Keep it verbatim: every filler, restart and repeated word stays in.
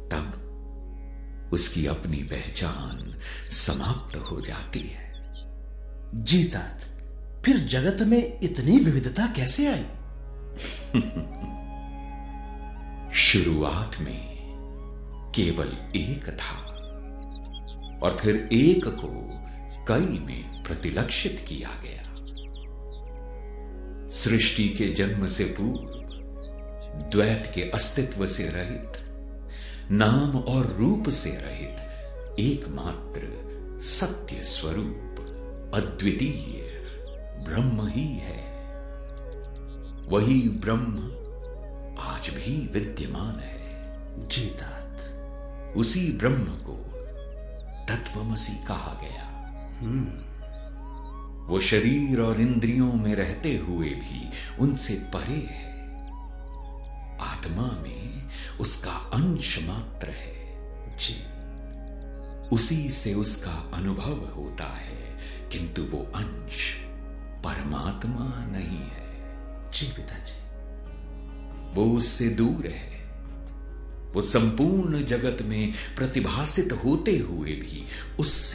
तब उसकी अपनी पहचान समाप्त हो जाती है। जी तात, फिर जगत में इतनी विविधता कैसे आई? शुरुआत में केवल एक था और फिर एक को कई में प्रतिलक्षित किया गया। सृष्टि के जन्म से पूर्व द्वैत के अस्तित्व से रहित, नाम और रूप से रहित एकमात्र सत्य स्वरूप अद्वितीय ब्रह्म ही है। वही ब्रह्म आज भी विद्यमान है। जी तात, उसी ब्रह्म को तत्वमसि कहा गया। हम्म वो शरीर और इंद्रियों में रहते हुए भी उनसे परे है। आत्मा में उसका अंश मात्र है। जी, उसी से उसका अनुभव होता है, किंतु वो अंश परमात्मा नहीं है। जी पिताजी, वो उससे दूर है। वो संपूर्ण जगत में प्रतिभासित होते हुए भी उससे